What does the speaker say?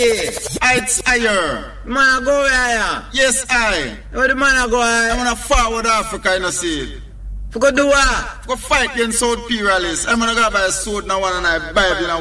It's higher. Man, go where? Yes, I. Where the man go? I'm gonna forward Africa, you know, see. For go do what? Go fight against South Imperialists. I'm gonna grab a sword now and I Bible, you know.